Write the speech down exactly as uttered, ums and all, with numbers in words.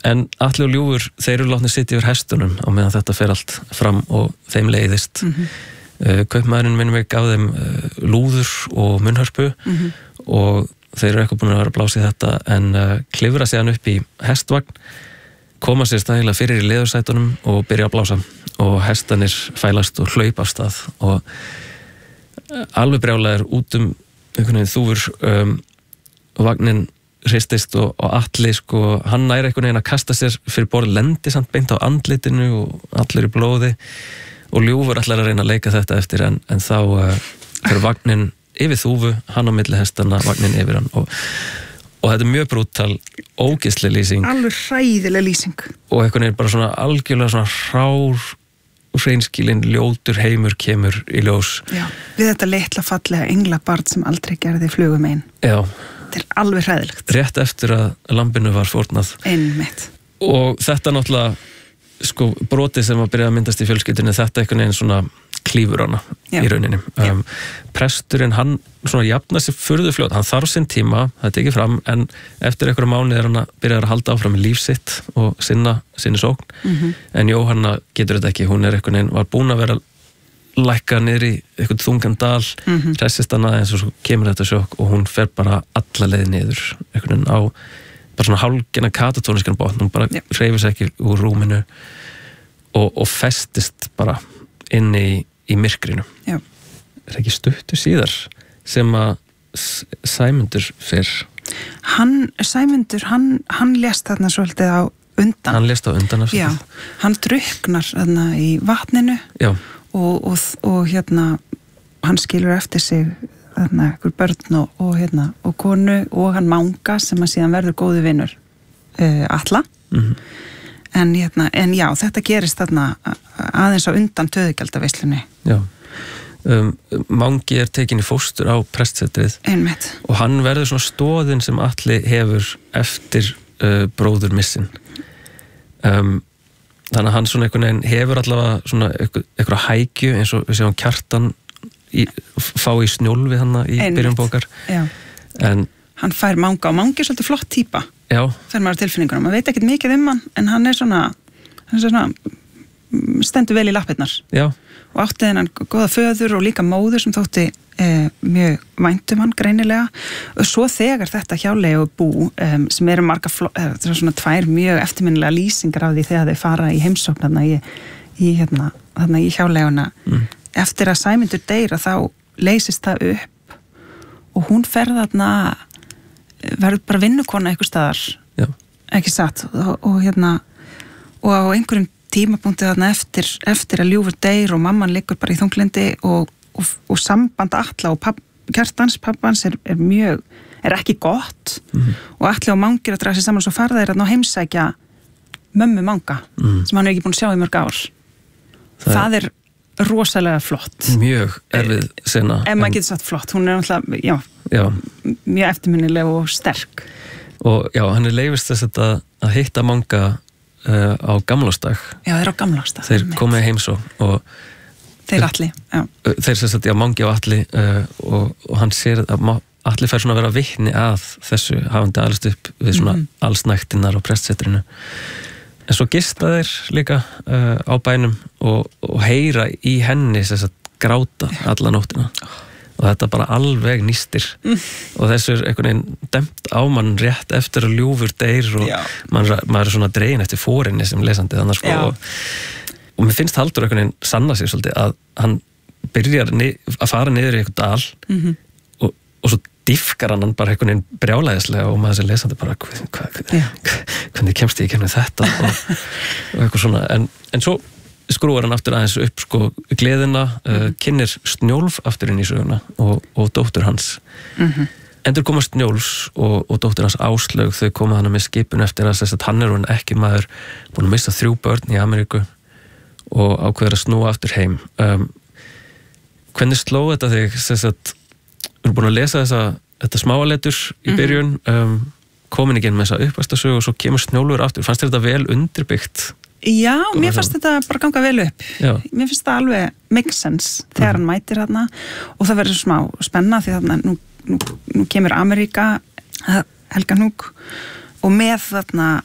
en Atli og Ljúfur, þeir eru látnir sitja yfir hestunum á meðan þetta fer allt fram og þeim leiðist. Mm-hmm. uh, Kaupmaðurinn minnum mig gaf þeim uh, lúður og munnhörpu mm-hmm. og þeir eru eitthvað búin að vera að blása í þetta en uh, klifra sig hann upp í hestvagn, koma sér stægilega fyrir í leðursætunum og byrja að blása og hestanir fælast og hlaup af stað og uh, alveg brjálæðir út um einhvern veginn þúfur um, og vagnin hristist og, og Atli sko, hann næri einhvern veginn að kasta sér fyrir borð, lendi samt beint á andlitinu og allir í blóði og Ljúfur ætlar að reyna að leika þetta eftir en, en þá uh, fyrir vagnin yfir þúfu, hann á milli hestana, vagnin yfir hann og, og þetta er mjög brútal, ógeðsleg lýsing. Alveg hræðileg lýsing. Og einhvern veginn bara svona algjörlega svona hrár, hreinskilinn, ljótur heimur kemur í ljós. Já, við þetta litla fallega englabarn sem aldrei gerði flugum einn. Já. Þetta er alveg hræðilegt. Rétt eftir að lambinu var fórnað. Einmitt. Og þetta náttúrulega, sko, brotið sem að byrja að myndast í fjölskyldunni, þetta einhvern veginn svona klífur hana Já. Í rauninni. Um, presturinn, hann svona jafnar sér furðu fljótt, hann þarf sinn tíma, það er tekið fram, en eftir einhverja mánuði er hann að byrja að halda áfram í líf sitt og sinna, sinni sókn. Mm-hmm. En Jóhanna getur þetta ekki, hún er einhvern veginn, var búin að vera lækka niður í eitthvað þungan dal, mm-hmm. hressist hana eins og svo kemur þetta sjokk og hún fer bara alla leið niður, einhvern veginn á bara svona hálfgerðan katatóniskan botn, hún bara yeah. hreyfir sig ekki úr rúminu og, og festist bara inn í, í myrkrinu. Já. Er ekki stuttu síðar sem að Sæmundur fyrr? Hann, Sæmundur, hann, hann lést þarna svolítið á undan. Hann lést á undan. Já, hann drukknar þarna í vatninu. Já. Og, og, og hérna hann skilur eftir sig þarna einhver börn og, og hérna og konu og hann Manga sem að síðan verður góðu vinur uh, Atla mm-hmm. en hérna, en já, þetta gerist þarna aðeins á undan töðugjaldaveislunni. Já, um, Mangi er tekin í fóstur á prestsetrið. Einmitt. Og hann verður svona stóðin sem Atli hefur eftir uh, bróður missin. Um Þannig að hann svona einhvern veginn hefur allavega svona eitthvað hækju eins og við séum Kjartan í, fá í snjól við hann í byrjun bókar. Já. En hann fær Manga og Mangi er svolítið flott típa. Já. Fær maður tilfinningunum. Maður veit ekkert mikið um hann en hann er svona, hann er svona stendur vel í lappirnar. Já. Og átti þennan góða föður og líka móður sem þótti eh, mjög væntum hann greinilega og svo þegar þetta hjálegu bú um, sem eru marga eh, svona tvær mjög eftirminnilega lýsingar af því þegar þau fara í heimsókn þarna í, í, hérna, þarna í hjáleguna mm. eftir að Sæmundur deyra þá leysist það upp og hún fer þarna verður bara vinnukona einhver staðar Já. Ekki satt og, og hérna og á einhverjum tímapunkti þarna eftir, eftir að Ljúfur deyr og mamman liggur bara í þunglindi og, og, og samband Atla og papp, Kjartans, pappans er, er mjög, er ekki gott mm-hmm. og Atli og Mangi er að draga sér saman og svo farða þeir að heimsækja mömmu Manga mm. sem hann er ekki búin að sjá í mörg ár. Það, það er rosalega flott. Mjög erfið sena. Ef maður getur sagt flott, hún er náttúrulega, já, já. mjög eftirminnileg og sterk. Og já, hann er leifist þess að, að hitta Manga Uh, á gamlástag. Já, þeir á gamlástag. Þeir komið heimsó og þeir Atli, já. Uh, þeir sem sagt, já, Mangi og Atli uh, og, og hann sér að Atli fær svona að vera vitni að þessu hafandi alist upp við svona mm. allsnæktinnar og prestsetrinu. En svo gista þeir líka uh, á bænum og, og heyra í henni sem sagt gráta alla nóttina. Oh. Og þetta bara alveg nýstir mm. og þessu er einhvern veginn dæmt á mann rétt eftir að Ljúfur deyr og maður, maður er svona dregin eftir fórinni sem lesandi þannig sko og, og mér finnst Halldór einhvern veginn sanna sig svolítið að hann byrjar að fara niður í einhvern dal mm-hmm. og, og svo diffkar hann bara einhvern veginn brjálæðislega og maður sem lesandi bara hvað, hvað, hvað, hvernig kemst ég í kemur þetta og, og eitthvað svona en, en svo skrúar hann aftur aðeins upp sko gleðina, mm-hmm. uh, kynnir Snjólf aftur inn í söguna og, og dóttur hans. Mm-hmm. Endur koma Snjóls og, og dóttur hans Áslaug, þau koma hana með skipun eftir að þess að hann er hún ekki maður, búin að missa þrjú börn í Ameríku og ákveður að snúa aftur heim. Um, hvernig sló þetta þig? Þess að við erum búin að lesa þessa, þetta smáaletur í byrjun, um, komin ekki inn með þessa uppvastasögu og svo kemur Snjólfur aftur. Fannst þér þetta vel undirbyggt? Já, mér fannst þetta bara ganga vel upp. Já. Mér finnst það alveg make sense þegar mm. hann mætir þarna og það verður smá spenna því þarna nú, nú, nú kemur Ameríka, Helganúk og með þarna